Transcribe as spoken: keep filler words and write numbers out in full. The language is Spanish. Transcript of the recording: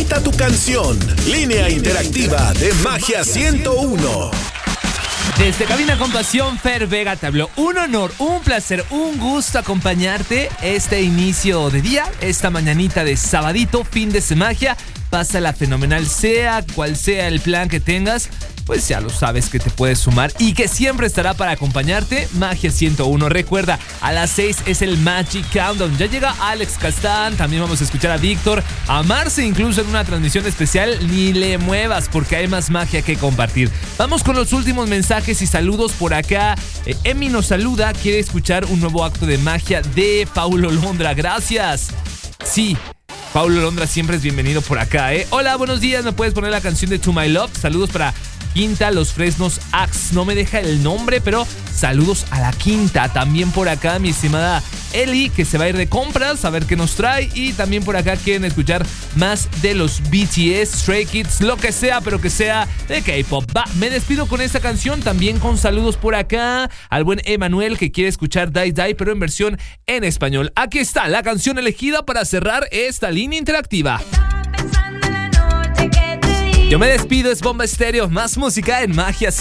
Grita tu canción. Línea interactiva de Magia ciento uno. Desde Cabina con Pasión, Fer Vega te habló. Un honor, un placer, un gusto acompañarte este inicio de día, esta mañanita de sabadito, fin de semagia. Pásala fenomenal, sea cual sea el plan que tengas, pues ya lo sabes que te puedes sumar y que siempre estará para acompañarte Magia ciento uno. Recuerda, a las seis es el Magic Countdown. Ya llega Alex Castán, también vamos a escuchar a Víctor, a Marce incluso en una transmisión especial. Ni le muevas porque hay más magia que compartir. Vamos con los últimos mensajes y saludos por acá. Eh, Emi nos saluda, quiere escuchar un nuevo acto de magia de Paulo Londra. Gracias. Sí, Paulo Londra siempre es bienvenido por acá, ¿eh? Hola, buenos días, ¿me puedes poner la canción de To My Love? Saludos para Quinta Los Fresnos Axe. No me deja el nombre, pero saludos a la Quinta. También por acá mi estimada Eli, que se va a ir de compras a ver qué nos trae. Y también por acá quieren escuchar más de los B T S, Stray Kids, lo que sea, pero que sea de K-pop. Va, me despido con esta canción. También con saludos por acá al buen Emanuel, que quiere escuchar Die Die, pero en versión en español. Aquí está la canción elegida para cerrar esta línea interactiva. Yo me despido, es Bomba Estéreo, más música en Magia